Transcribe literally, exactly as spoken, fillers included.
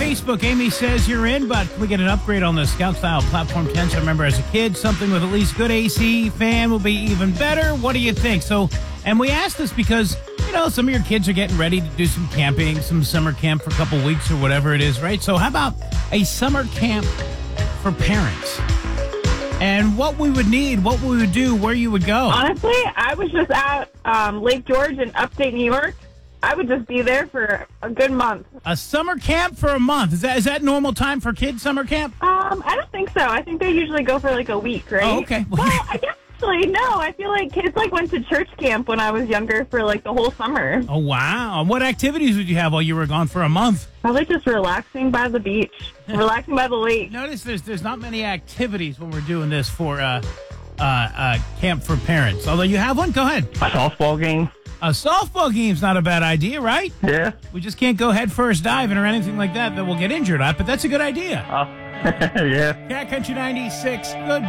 Facebook, Amy says you're in, but can we get an upgrade on the Scout Style Platform tent? I remember as a kid, something with at least good A C fan will be even better. What do you think? So, and we asked this because, you know, some of your kids are getting ready to do some camping, some summer camp for a couple weeks or whatever it is, right? So how about a summer camp for parents? And what we would need, what we would do, where you would go. Honestly, I was just at um, Lake George in upstate New York. I would just be there for a good month. A summer camp for a month. Is that is that normal time for kids' summer camp? Um, I don't think so. I think they usually go for like a week, right? Oh, okay. Well, I guess actually, no. I feel like kids like went to church camp when I was younger for like the whole summer. Oh, wow. What activities would you have while you were gone for a month? Probably just relaxing by the beach, relaxing by the lake. Notice there's there's not many activities when we're doing this for uh, uh, uh, camp for parents. Although you have one, go ahead. A softball game. A softball game's not a bad idea, right? Yeah. We just can't go head first diving or anything like that that we'll get injured at, but that's a good idea. Uh, yeah. Cat Country ninety-six, good